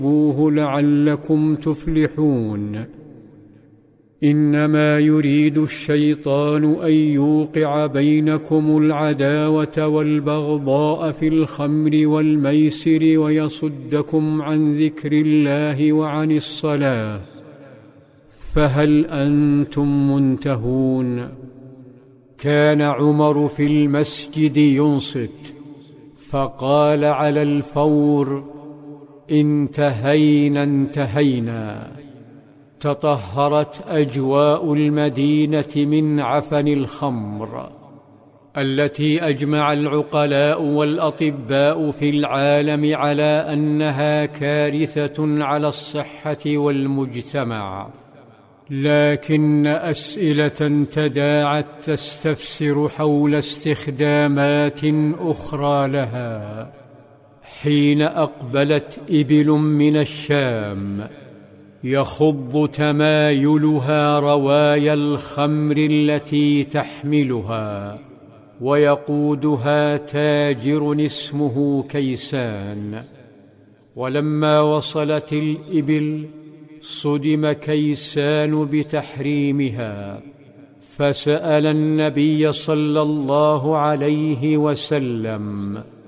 لعلكم تفلحون. إنما يريد الشيطان أن يوقع بينكم العداوة والبغضاء في الخمر والميسر ويصدكم عن ذكر الله وعن الصلاة، فهل أنتم منتهون؟ كان عمر في المسجد ينصت، فقال على الفور: انتهينا انتهينا. تطهرت أجواء المدينة من عفن الخمر التي أجمع العقلاء والأطباء في العالم على أنها كارثة على الصحة والمجتمع، لكن أسئلة تداعت تستفسر حول استخدامات أخرى لها، حين أقبلت إبل من الشام يخض تمايلها روايا الخمر التي تحملها، ويقودها تاجر اسمه كيسان. ولما وصلت الإبل صدم كيسان بتحريمها، فسأل النبي صلى الله عليه وسلم: